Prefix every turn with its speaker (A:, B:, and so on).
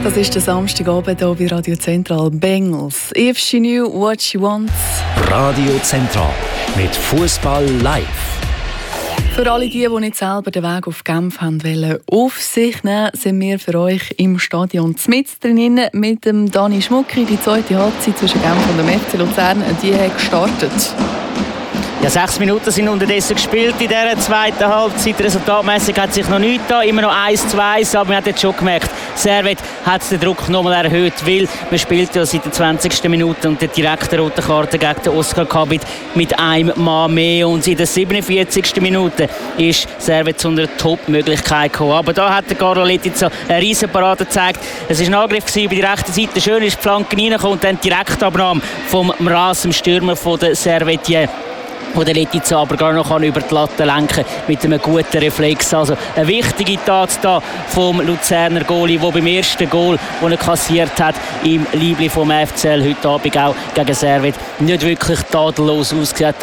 A: Das ist der Samstagabend hier bei Radio Zentral. Bengals. If she knew what she wants.
B: Radio Zentral mit Fußball live.
A: Für alle die nicht selber den Weg auf Genf haben wollen, auf sich nehmen, sind wir für euch im Stadion mit drin mit dem Dani Schmucki. Die zweite Halbzeit zwischen Genf und dem FC Luzern, die hat gestartet.
C: Ja, 6 Minuten sind unterdessen gespielt in dieser zweiten Halbzeit. Resultatmäßig hat sich noch nichts da, immer noch 1:1, aber man hat jetzt schon gemerkt, Servet hat den Druck nochmal erhöht, weil man spielt ja seit der 20. Minute und der direkte rote Karte gegen den Oscar Kabit mit einem Mann mehr. Und in der 47. Minute ist Servet zu einer Top-Möglichkeit gekommen. Aber da hat der Carlo Letizia eine riesen Parade gezeigt. Es war ein Angriff über die rechte Seite, schön ist die Flanke reingekommen und dann die Direktabnahme vom Mraz, dem Stürmer von der Servetier. Wo der Letizia aber gar noch über die Latte lenken mit einem guten Reflex. Also eine wichtige Tat da vom Luzerner Goalie, der beim ersten Goal, das er kassiert hat, im Liebling vom FCL heute Abend auch gegen Servet, nicht wirklich tadellos ausgesehen hat.